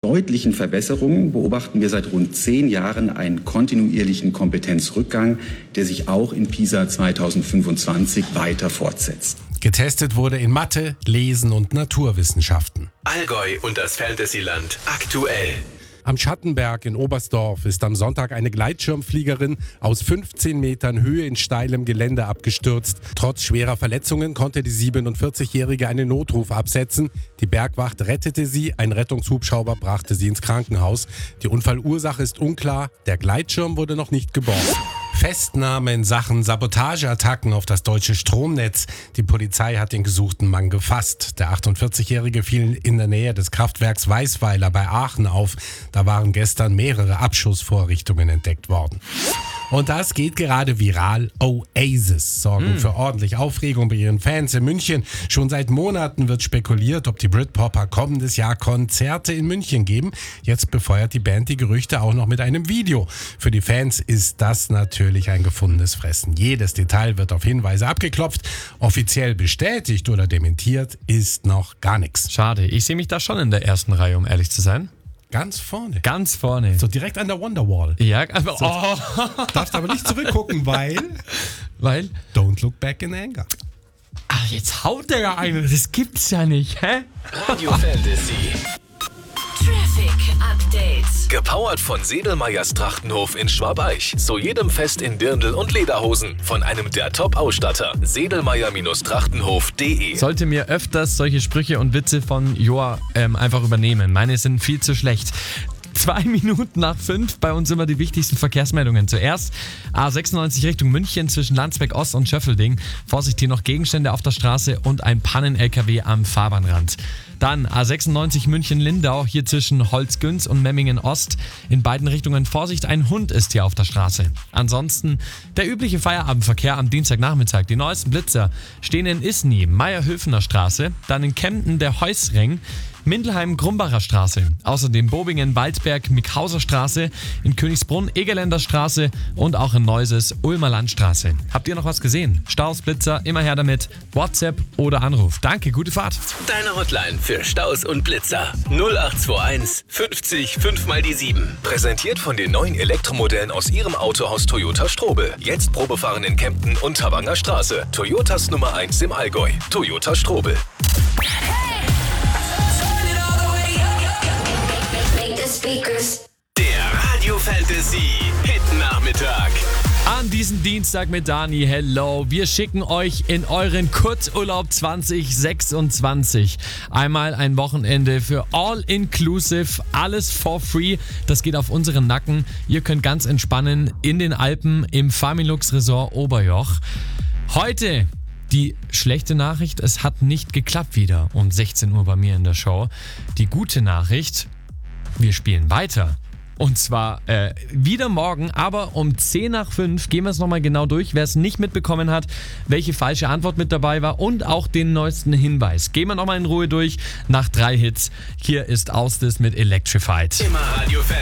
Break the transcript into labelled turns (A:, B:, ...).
A: deutlichen Verbesserungen beobachten wir seit rund 10 Jahren einen kontinuierlichen Kompetenzrückgang, der sich auch in PISA 2025 weiter fortsetzt.
B: Getestet wurde in Mathe, Lesen und Naturwissenschaften.
C: Allgäu und das Fantasyland aktuell.
B: Am Schattenberg in Oberstdorf ist am Sonntag eine Gleitschirmfliegerin aus 15 Metern Höhe in steilem Gelände abgestürzt. Trotz schwerer Verletzungen konnte die 47-Jährige einen Notruf absetzen. Die Bergwacht rettete sie, ein Rettungshubschrauber brachte sie ins Krankenhaus. Die Unfallursache ist unklar, der Gleitschirm wurde noch nicht geborgen. Festnahme in Sachen Sabotageattacken auf das deutsche Stromnetz. Die Polizei hat den gesuchten Mann gefasst. Der 48-Jährige fiel in der Nähe des Kraftwerks Weißweiler bei Aachen auf. Da waren gestern mehrere Abschussvorrichtungen entdeckt worden. Und das geht gerade viral. Oasis sorgen für ordentlich Aufregung bei ihren Fans in München. Schon seit Monaten wird spekuliert, ob die Britpopper kommendes Jahr Konzerte in München geben. Jetzt befeuert die Band die Gerüchte auch noch mit einem Video. Für die Fans ist das natürlich ein gefundenes Fressen. Jedes Detail wird auf Hinweise abgeklopft. Offiziell bestätigt oder dementiert ist noch gar nichts.
D: Schade, ich sehe mich da schon in der ersten Reihe, um ehrlich zu sein.
B: Ganz vorne.
D: Ganz vorne.
B: So direkt an der Wonderwall.
D: Ja, aber
B: Darfst aber nicht zurückgucken, weil don't look back in anger.
D: Ach, jetzt haut der ja eine. Das gibt's ja nicht, hä?
C: Radio Fantasy.
E: Traffic Update.
C: Gepowert von Sedelmeyers Trachtenhof in Schwabeich. Zu jedem Fest in Dirndl und Lederhosen. Von einem der Top-Ausstatter. Sedelmeyer-Trachtenhof.de.
D: Sollte mir öfters solche Sprüche und Witze von Joa einfach übernehmen. Meine sind viel zu schlecht. 2 Minuten nach 5, bei uns immer die wichtigsten Verkehrsmeldungen. Zuerst A96 Richtung München zwischen Landsberg Ost und Schöffelding. Vorsicht, hier noch Gegenstände auf der Straße und ein Pannen-LKW am Fahrbahnrand. Dann A96 München-Lindau, hier zwischen Holzgünz und Memmingen Ost. In beiden Richtungen Vorsicht, ein Hund ist hier auf der Straße. Ansonsten der übliche Feierabendverkehr am Dienstagnachmittag. Die neuesten Blitzer stehen in Isny, Meierhöfener Straße, dann in Kempten der Heusring, Mindelheim-Grumbacher Straße, außerdem Bobingen-Waldberg-Mickhauser Straße, in Königsbrunn Egerländer Straße und auch in Neuses Ulmer Landstraße. Habt ihr noch was gesehen? Staus, Blitzer, immer her damit. WhatsApp oder Anruf. Danke, gute Fahrt.
C: Deine Hotline für Staus und Blitzer. 0821 50 5 mal die 7. Präsentiert von den neuen Elektromodellen aus ihrem Autohaus Toyota Strobel. Jetzt Probefahren in Kempten und Tabanger Straße. Toyotas Nummer 1 im Allgäu. Toyota Strobel. Der Radio Fantasy Hit Nachmittag.
D: An diesem Dienstag mit Dani, hello. Wir schicken euch in euren Kurzurlaub 2026 einmal ein Wochenende für All-Inclusive, alles for free. Das geht auf unseren Nacken. Ihr könnt ganz entspannen in den Alpen im Familux Resort Oberjoch. Heute die schlechte Nachricht, es hat nicht geklappt wieder um 16 Uhr bei mir in der Show. Die gute Nachricht, wir spielen weiter. Und zwar wieder morgen, aber um 10 nach 5 gehen wir es nochmal genau durch. Wer es nicht mitbekommen hat, welche falsche Antwort mit dabei war und auch den neuesten Hinweis. Gehen wir nochmal in Ruhe durch nach 3 Hits. Hier ist Austis mit Electrified.
C: Immer Radio Fantasy.